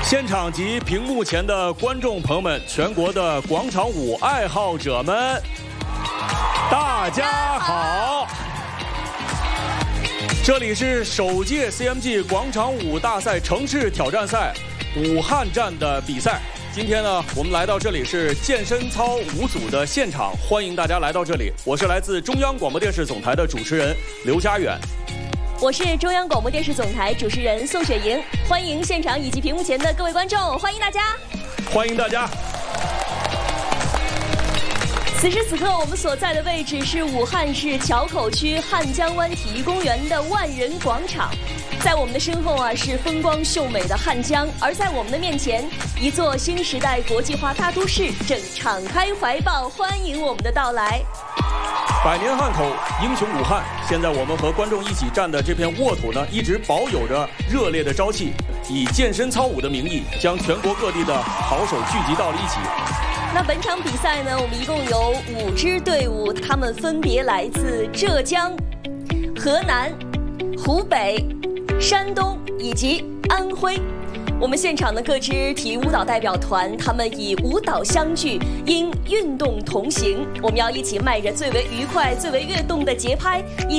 现场及屏幕前的观众朋友们，全国的广场舞爱好者们，大家好！这里是首届 CMG 广场舞大赛城市挑战赛武汉站的比赛。今天呢，我们来到这里是健身操舞组的现场，欢迎大家来到这里。我是来自中央广播电视总台的主持人刘佳远。 我是中央广播电视总台主持人宋雪莹，欢迎现场以及屏幕前的各位观众，欢迎大家， 欢迎大家。 此时此刻，我们所在的位置是武汉市硚口区汉江湾体育公园的万人广场。在我们的身后是风光秀美的汉江，而在我们的面前，一座新时代国际化大都市正敞开怀抱欢迎我们的到来。 百年汉口，英雄武汉。现在我们和观众一起站的这片沃土呢，一直保有着热烈的朝气，以健身操舞的名义，将全国各地的好手聚集到了一起。 那本场比赛呢，我们一共有5支队伍，他们分别来自浙江、河南、湖北、山东以及安徽。我们现场的各支体育舞蹈代表团，他们以舞蹈相聚，因运动同行。我们要一起迈着最为愉快、最为跃动的节拍。